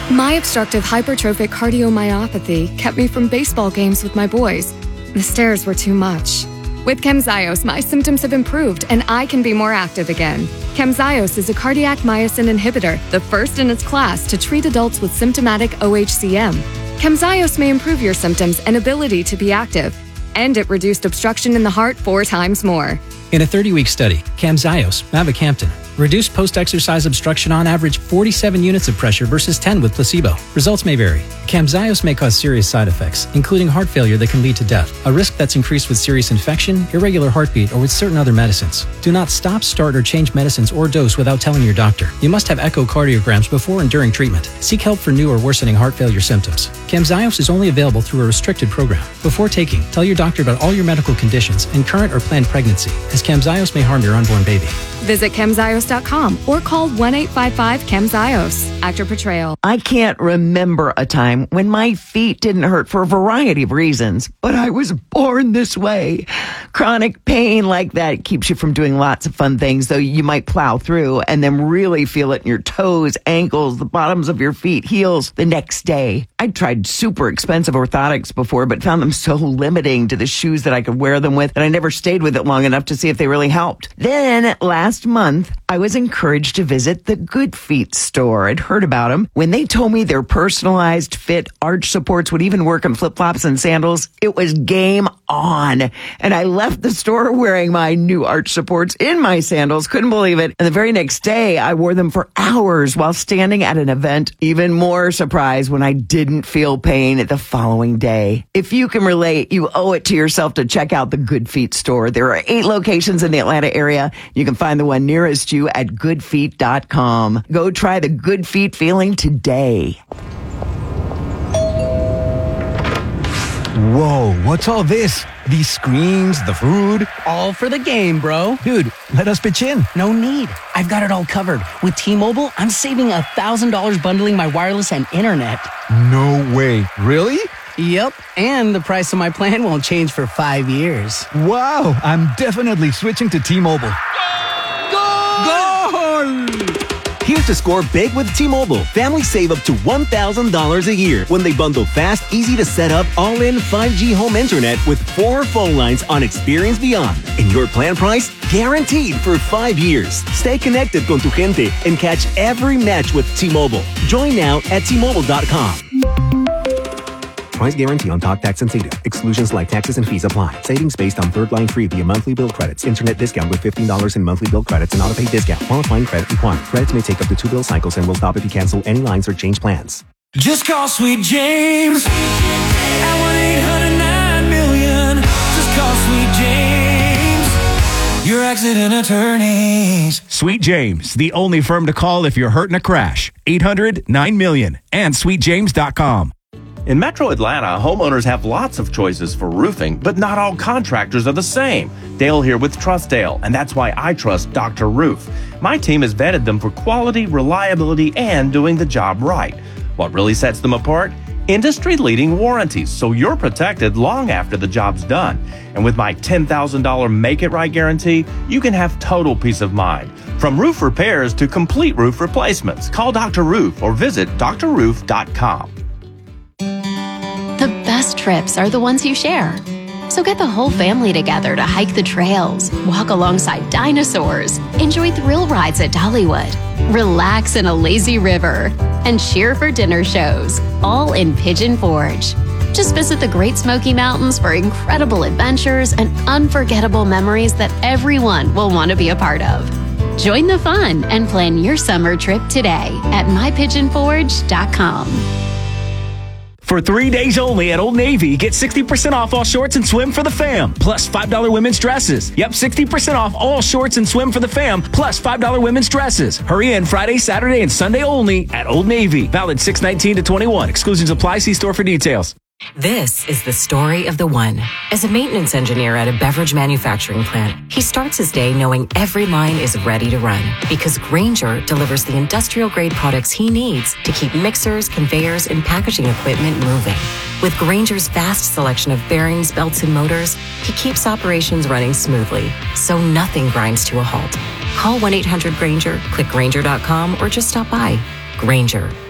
My obstructive hypertrophic cardiomyopathy kept me from baseball games with my boys. The stairs were too much. With Camzyos, my symptoms have improved and I can be more active again. Camzyos is a cardiac myosin inhibitor, the first in its class to treat adults with symptomatic OHCM. Camzyos may improve your symptoms and ability to be active, and it reduced obstruction in the heart 4 times more. In a 30-week study, Camzyos, mavacamten, reduced post-exercise obstruction on average 47 units of pressure versus 10 with placebo. Results may vary. Camzyos may cause serious side effects, including heart failure that can lead to death, a risk that's increased with serious infection, irregular heartbeat, or with certain other medicines. Do not stop, start, or change medicines or dose without telling your doctor. You must have echocardiograms before and during treatment. Seek help for new or worsening heart failure symptoms. Camzyos is only available through a restricted program. Before taking, tell your doctor about all your medical conditions and current or planned pregnancy, as Camzyos may harm your unborn baby. Visit Camzyos.com or call 1-855-CAMZYOS. Actor portrayal. I can't remember a time when my feet didn't hurt for a variety of reasons, but I was born this way. Chronic pain like that keeps you from doing lots of fun things, though you might plow through and then really feel it in your toes, ankles, the bottoms of your feet, heels the next day. I tried super expensive orthotics before, but found them so limiting to the shoes that I could wear them with that I never stayed with it long enough to see if they really helped. Then last month, I was encouraged to visit the Good Feet store. I'd heard about them. When they told me their personalized fit arch supports would even work in flip-flops and sandals, it was game on. And I left the store wearing my new arch supports in my sandals. Couldn't believe it. And the very next day, I wore them for hours while standing at an event. Even more surprised when I didn't feel pain the following day. If you can relate, you owe it to yourself to check out the Good Feet store. There are 8 locations in the Atlanta area. You can find the one nearest you at goodfeet.com. Go try the Good Feet feeling today. Whoa, what's all this? These screens, the food? All for the game, bro. Dude, let us pitch in. No need. I've got it all covered. With T-Mobile, I'm saving $1,000 bundling my wireless and internet. No way. Really? Yep, and the price of my plan won't change for 5 years. Wow, I'm definitely switching to T-Mobile. Goal! Here's to score big with T-Mobile. Families save up to $1,000 a year when they bundle fast, easy to set up, all-in 5G home internet with 4 phone lines on Experience Beyond. And your plan price? Guaranteed for 5 years. Stay connected con tu gente and catch every match with T-Mobile. Join now at T-Mobile.com. Price guarantee on talk, tax, and data. Exclusions like taxes and fees apply. Savings based on third line free via monthly bill credits. Internet discount with $15 in monthly bill credits and auto-pay discount. Qualifying credit required. Credits may take up to 2 bill cycles and will stop if you cancel any lines or change plans. Just call Sweet James at 1-800-9-million. Just call Sweet James, your accident attorneys. Sweet James, the only firm to call if you're hurt in a crash. 800-9-million and sweetjames.com. In Metro Atlanta, homeowners have lots of choices for roofing, but not all contractors are the same. Dale here with Trustdale, and that's why I trust Dr. Roof. My team has vetted them for quality, reliability, and doing the job right. What really sets them apart? Industry-leading warranties, so you're protected long after the job's done. And with my $10,000 Make It Right guarantee, you can have total peace of mind. From roof repairs to complete roof replacements, call Dr. Roof or visit drroof.com. The best trips are the ones you share. So get the whole family together to hike the trails, walk alongside dinosaurs, enjoy thrill rides at Dollywood, relax in a lazy river, and cheer for dinner shows, all in Pigeon Forge. Just visit the Great Smoky Mountains for incredible adventures and unforgettable memories that everyone will want to be a part of. Join the fun and plan your summer trip today at mypigeonforge.com. For 3 days only at Old Navy, get 60% off all shorts and swim for the fam, plus $5 women's dresses. Yep, 60% off all shorts and swim for the fam, plus $5 women's dresses. Hurry in Friday, Saturday, and Sunday only at Old Navy. Valid 6/19 to 21. Exclusions apply. See store for details. This is the story of the one. As a maintenance engineer at a beverage manufacturing plant, he starts his day knowing every line is ready to run because Grainger delivers the industrial-grade products he needs to keep mixers, conveyors, and packaging equipment moving. With Grainger's vast selection of bearings, belts, and motors, he keeps operations running smoothly, so nothing grinds to a halt. Call 1-800-GRAINGER, click Grainger.com, or just stop by. Grainger,